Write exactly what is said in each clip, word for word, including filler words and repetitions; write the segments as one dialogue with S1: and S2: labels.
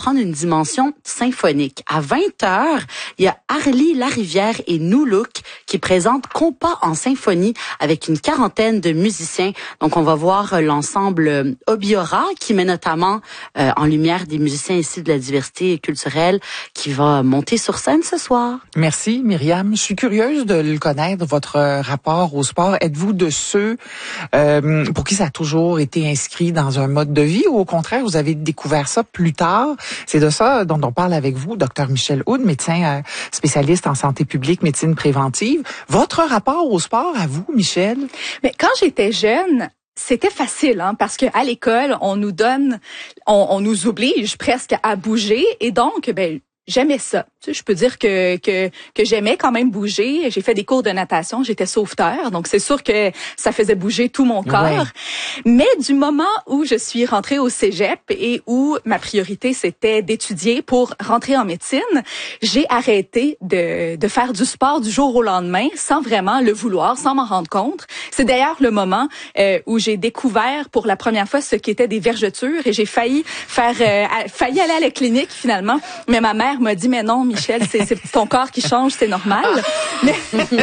S1: prendre une dimension symphonique. À vingt heures, il y a Arlie Larivière et New Look qui présentent Compas en symphonie avec une quarantaine de musiciens. Donc, on va voir l'ensemble Obiora qui met notamment euh, en lumière des musiciens ici de la diversité culturelle qui va monter sur scène ce soir.
S2: Merci, Myriam. Je suis curieuse de le connaître, votre rapport au sport. Êtes-vous de ceux euh, pour qui ça a toujours été inscrit dans un mode de vie ou au contraire, vous avez découvert ça plus tard? C'est de ça dont on parle avec vous, docteur Michel Houde, médecin euh, spécialiste en santé publique, médecine préventive. Votre rapport au sport, à vous, Michel?
S3: Mais quand j'étais jeune, c'était facile, hein, parce que à l'école, on nous donne, on, on nous oblige presque à bouger, et donc, ben, j'aimais ça. Tu sais, je peux dire que que que j'aimais quand même bouger. J'ai fait des cours de natation, j'étais sauveteur, donc c'est sûr que ça faisait bouger tout mon corps. Ouais. Mais du moment où je suis rentrée au cégep et où ma priorité c'était d'étudier pour rentrer en médecine, j'ai arrêté de de faire du sport du jour au lendemain sans vraiment le vouloir, sans m'en rendre compte. C'est d'ailleurs le moment euh, où j'ai découvert pour la première fois ce qu'étaient des vergetures et j'ai failli faire euh, failli aller à la clinique finalement, mais ma mère m'a dit mais non Michel, c'est, c'est ton corps qui change, c'est normal. Mais,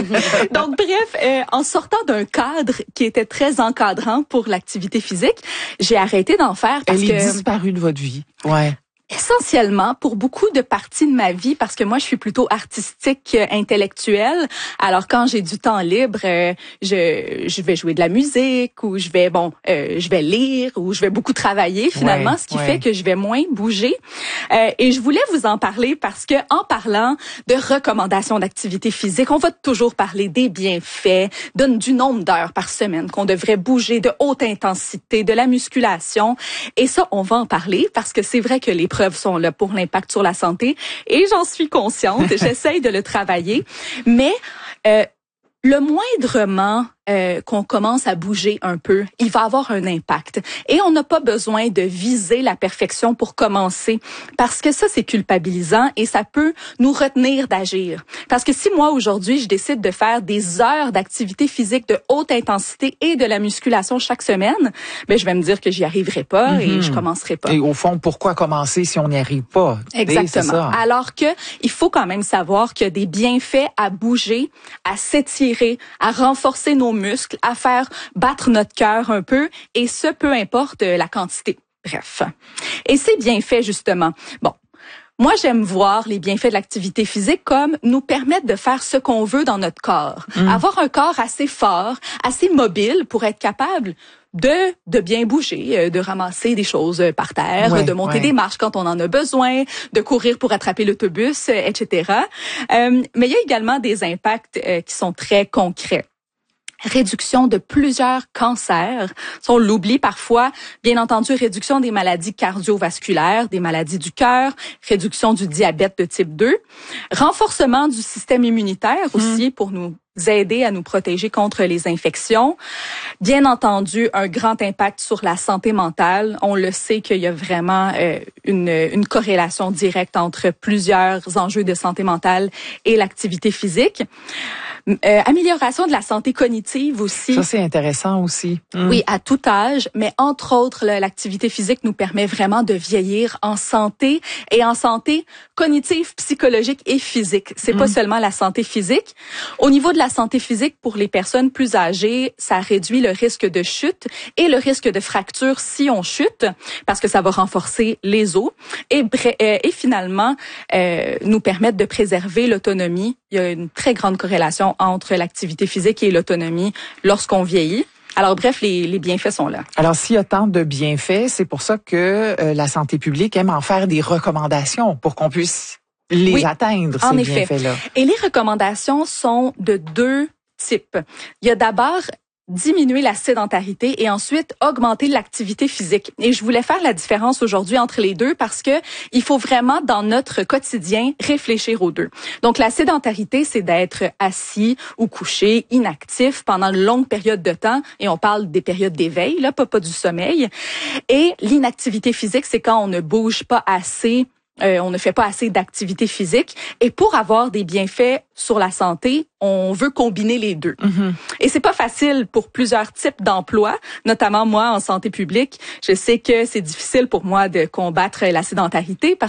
S3: donc bref, euh, en sortant d'un cadre qui était très encadrant pour l'activité physique, j'ai arrêté d'en faire parce
S2: Elle
S3: que
S2: est disparue de votre vie. Ouais.
S3: Essentiellement pour beaucoup de parties de ma vie, parce que moi je suis plutôt artistique, euh, intellectuelle. Alors quand j'ai du temps libre, euh, je je vais jouer de la musique ou je vais bon, euh, je vais lire ou je vais beaucoup travailler finalement, ouais, ce qui ouais. fait que je vais moins bouger. Euh, et je voulais vous en parler parce que en parlant de recommandations d'activité physique, on va toujours parler des bienfaits, de, du nombre d'heures par semaine qu'on devrait bouger, de haute intensité, de la musculation. Et ça, on va en parler parce que c'est vrai que les preuves sont là pour l'impact sur la santé et j'en suis consciente. J'essaye de le travailler, mais euh, le moindrement euh, qu'on commence à bouger un peu, il va avoir un impact. Et on n'a pas besoin de viser la perfection pour commencer, parce que ça, c'est culpabilisant et ça peut nous retenir d'agir. Parce que si moi, aujourd'hui, je décide de faire des heures d'activité physique de haute intensité et de la musculation chaque semaine, ben je vais me dire que j'y arriverai pas mm-hmm. et je commencerai pas.
S2: Et au fond, pourquoi commencer si on n'y arrive pas?
S3: Exactement. Alors que il faut quand même savoir qu'il y a des bienfaits à bouger, à s'étirer, à renforcer nos muscles, à faire battre notre cœur un peu, et ce, peu importe la quantité. Bref. Et c'est bien fait, justement. Bon. Moi, j'aime voir les bienfaits de l'activité physique comme nous permettre de faire ce qu'on veut dans notre corps. Mmh. Avoir un corps assez fort, assez mobile pour être capable de de bien bouger, de ramasser des choses par terre, ouais, de monter ouais. des marches quand on en a besoin, de courir pour attraper l'autobus, et cetera. Euh, mais il y a également des impacts euh, qui sont très concrets. Réduction de plusieurs cancers. On l'oublie parfois. Bien entendu, réduction des maladies cardiovasculaires, des maladies du cœur, réduction du diabète de type deux, renforcement du système immunitaire aussi mmh. pour nous aider à nous protéger contre les infections. Bien entendu, un grand impact sur la santé mentale. On le sait qu'il y a vraiment euh, une, une corrélation directe entre plusieurs enjeux de santé mentale et l'activité physique. Euh, amélioration de la santé cognitive aussi.
S2: Ça, c'est intéressant aussi. Mmh.
S3: Oui, à tout âge, mais entre autres, l'activité physique nous permet vraiment de vieillir en santé et en santé cognitive, psychologique et physique. C'est mmh. pas seulement la santé physique. Au niveau de la santé physique, pour les personnes plus âgées, ça réduit le risque de chute et le risque de fracture si on chute, parce que ça va renforcer les os et, et finalement euh, nous permettre de préserver l'autonomie. Il y a une très grande corrélation entre l'activité physique et l'autonomie lorsqu'on vieillit. Alors bref, les, les bienfaits sont là.
S2: Alors s'il y a tant de bienfaits, c'est pour ça que euh, la santé publique aime en faire des recommandations pour qu'on puisse les oui, atteindre, ces
S3: en effet.
S2: bienfaits-là.
S3: Et les recommandations sont de deux types. Il y a d'abord diminuer la sédentarité et ensuite augmenter l'activité physique. Et je voulais faire la différence aujourd'hui entre les deux parce que il faut vraiment dans notre quotidien réfléchir aux deux. Donc la sédentarité, c'est d'être assis ou couché, inactif pendant une longue période de temps, et on parle des périodes d'éveil, là, pas, pas du sommeil. Et l'inactivité physique, c'est quand on ne bouge pas assez. Euh, on ne fait pas assez d'activité physique. Et pour avoir des bienfaits sur la santé, on veut combiner les deux. Mm-hmm. Et c'est pas facile pour plusieurs types d'emplois, notamment moi en santé publique. Je sais que c'est difficile pour moi de combattre la sédentarité parce